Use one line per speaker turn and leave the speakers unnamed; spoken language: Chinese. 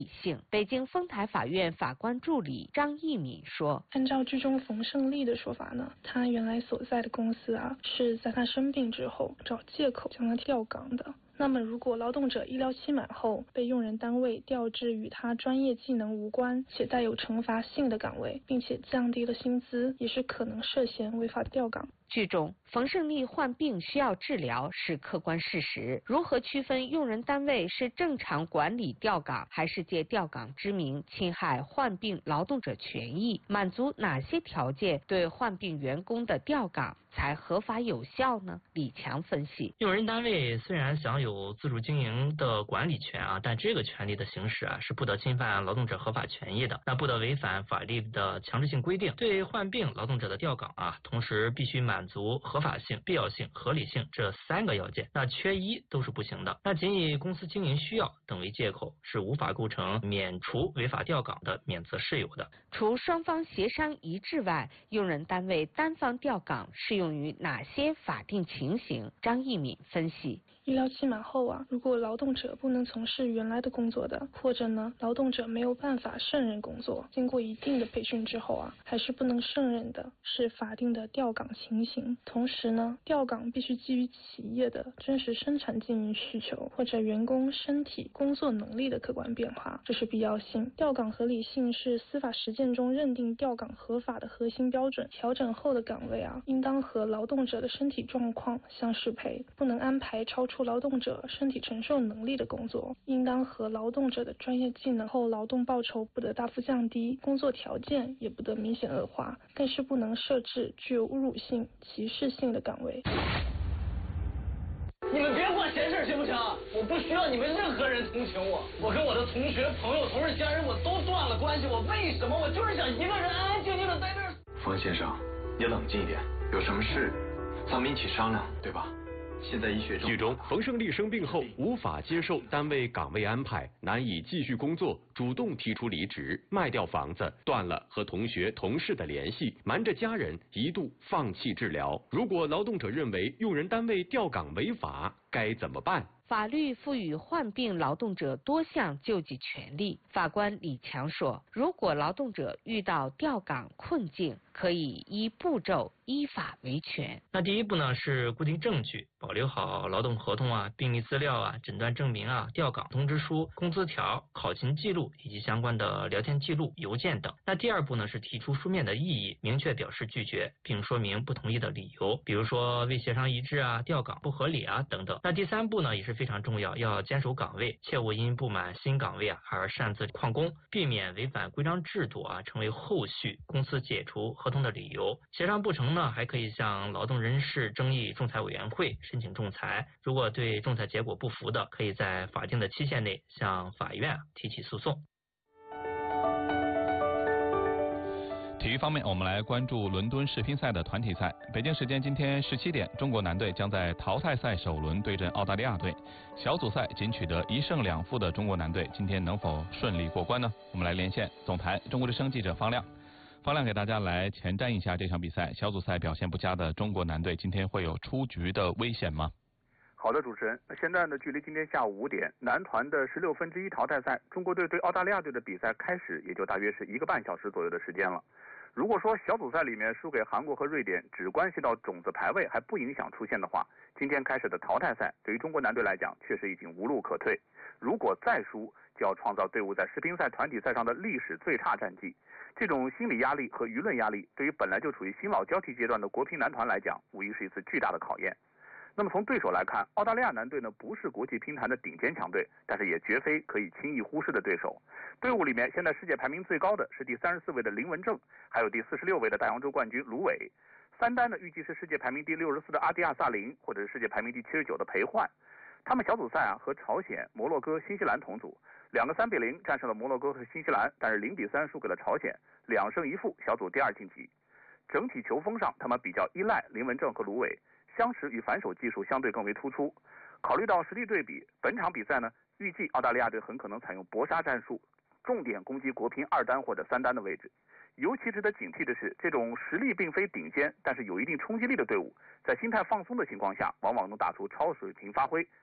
理性。北京丰台法院法官助理张一敏说：“
按照剧中冯胜利的说法呢，他原来所在的公司是在他生病之后找借口将他调岗的。那么，如果劳动者医疗期满后被用人单位调至与他专业技能无关且带有惩罚性的岗位，并且降低了薪资，也是可能涉嫌违法调岗。”
剧中，冯胜利患病需要治疗是客观事实，如何区分用人单位是正常管理调岗，还是借调岗之名侵害患病劳动者权益？满足哪些条件对患病员工的调岗才合法有效呢？李强分析，
用人单位虽然享有自主经营的管理权但这个权利的行使是不得侵犯劳动者合法权益的，那不得违反法律的强制性规定。对患病劳动者的调岗同时必须满足合法性、必要性、合理性这3个要件，那缺一都是不行的。那仅以公司经营需要等为借口，是无法构成免除违法调岗的免责事由的。
除双方协商一致外，用人单位单方调岗适用于哪些法定情形？张一敏分析，
医疗期满后如果劳动者不能从事原来的工作的，或者劳动者没有办法胜任工作，经过一定的培训之后还是不能胜任的，是法定的调岗情形。同时调岗必须基于企业的真实生产经营需求或者员工身体工作能力的客观变化，这是必要性。调岗合理性是司法实践中认定调岗合法的核心标准。调整后的岗位应当和劳动者的身体状况相适配，不能安排超出劳动者身体承受能力的工作，应当和劳动者的专业技能后劳动报酬不得大幅降低，工作条件也不得明显恶化，更是不能设置具有侮辱性、歧视性的岗位。
你们别管闲事行不行？我不需要你们任何人同情我，我跟我的同学、朋友、同事、家人我都断了关系，我为什么？我就是想一个人安安静静的在这儿。
冯先生，你冷静一点，有什么事咱们一起商量，对吧？现在医学中，
剧中冯胜利生病后无法接受单位岗位安排，难以继续工作，主动提出离职，卖掉房子，断了和同学同事的联系，瞒着家人，一度放弃治疗。如果劳动者认为用人单位调岗违法，该怎么办？
法律赋予患病劳动者多项救济权利。法官李强说，如果劳动者遇到调岗困境，可以依步骤依法维权。
那第一步呢是固定证据，保留好劳动合同病历资料诊断证明调岗通知书、工资条、考勤记录以及相关的聊天记录、邮件等。那第二步呢是提出书面的异议，明确表示拒绝，并说明不同意的理由，比如说未协商一致调岗不合理等等。那第三步呢也是非常重要，要坚守岗位，切勿因不满新岗位而擅自旷工，避免违反规章制度成为后续公司解除合同的理由。协商不成呢，还可以向劳动人事争议仲裁委员会申请仲裁。如果对仲裁结果不服的，可以在法定的期限内向法院提起诉讼。
体育方面，我们来关注伦敦世乒赛的团体赛。北京时间今天17点，中国男队将在淘汰赛首轮对阵澳大利亚队。小组赛仅取得1胜2负的中国男队，今天能否顺利过关呢？我们来连线总台中国之声记者方亮。方亮给大家来前瞻一下这场比赛。小组赛表现不佳的中国男队，今天会有出局的危险吗？
好的，主持人。现在呢，距离今天下午5点，男团的1/16淘汰赛，中国队对澳大利亚队的比赛开始，也就大约是1个半小时左右的时间了。如果说小组赛里面输给韩国和瑞典只关系到种子排位还不影响出线的话，今天开始的淘汰赛对于中国男队来讲确实已经无路可退。如果再输，就要创造队伍在世乒赛团体赛上的历史最差战绩。这种心理压力和舆论压力对于本来就处于新老交替阶段的国乒男团来讲，无疑是一次巨大的考验。那么从对手来看，澳大利亚男队呢不是国际乒坛的顶尖强队，但是也绝非可以轻易忽视的对手。队伍里面现在世界排名最高的是第34位的林文正，还有第46位的大洋洲冠军卢伟。三单呢预计是世界排名第64的阿迪亚萨林，或者是世界排名第79的裴焕。他们小组赛和朝鲜、摩洛哥、新西兰同组，2个3-0战胜了摩洛哥和新西兰，但是0-3输给了朝鲜，2胜1负，小组第2晋级。整体球风上，他们比较依赖林文正和卢伟，相持与反手技术相对更为突出。考虑到实力对比，本场比赛呢，预计澳大利亚队很可能采用搏杀战术，重点攻击国乒2单或者3单的位置。尤其值得警惕的是，这种实力并非顶尖，但是有一定冲击力的队伍，在心态放松的情况下，往往能打出超水平发挥，